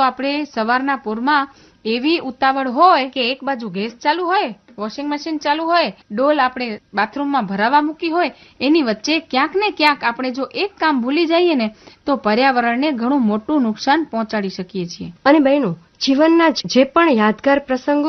આપણે સવારના પોરમાં એવી ઉતાવળ હોય કે એક બાજુ ગેસ ચાલુ હોય, વોશિંગ મશીન ચાલુ હોય, ડોલ આપણે બાથરૂમમાં ભરાવા મૂકી હોય, એની વચ્ચે ક્યાંક ને ક્યાંક આપણે જો એક કામ ભૂલી જઈએ ને તો પર્યાવરણને ઘણું મોટું નુકસાન પહોંચાડી શકીએ છીએ. અને બહેનો, જીવનના જે પણ યાદગાર પ્રસંગો